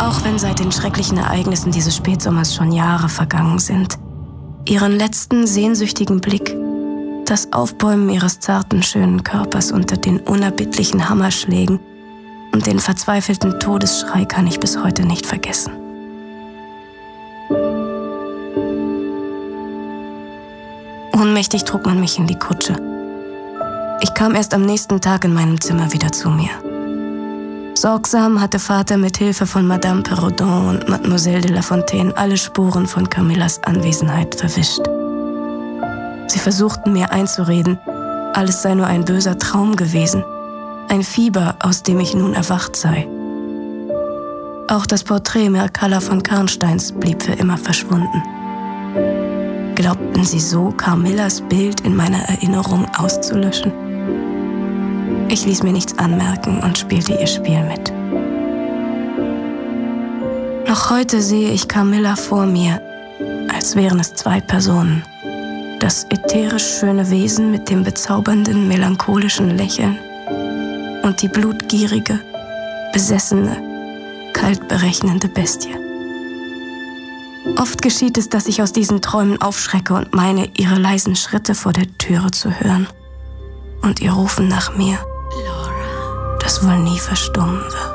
Auch wenn seit den schrecklichen Ereignissen dieses Spätsommers schon Jahre vergangen sind. Ihren letzten sehnsüchtigen Blick, das Aufbäumen ihres zarten, schönen Körpers unter den unerbittlichen Hammerschlägen und den verzweifelten Todesschrei kann ich bis heute nicht vergessen. Ohnmächtig trug man mich in die Kutsche. Ich kam erst am nächsten Tag in meinem Zimmer wieder zu mir. Sorgsam hatte Vater mit Hilfe von Madame Perrodon und Mademoiselle de La Fontaine alle Spuren von Camillas Anwesenheit verwischt. Sie versuchten mir einzureden, alles sei nur ein böser Traum gewesen, ein Fieber, aus dem ich nun erwacht sei. Auch das Porträt Mircalla von Karnsteins blieb für immer verschwunden. Glaubten sie so, Camillas Bild in meiner Erinnerung auszulöschen? Ich ließ mir nichts anmerken und spielte ihr Spiel mit. Noch heute sehe ich Camilla vor mir, als wären es zwei Personen. Das ätherisch schöne Wesen mit dem bezaubernden, melancholischen Lächeln und die blutgierige, besessene, kalt berechnende Bestie. Oft geschieht es, dass ich aus diesen Träumen aufschrecke und meine, ihre leisen Schritte vor der Türe zu hören und ihr Rufen nach mir, das wohl nie verstummen wird.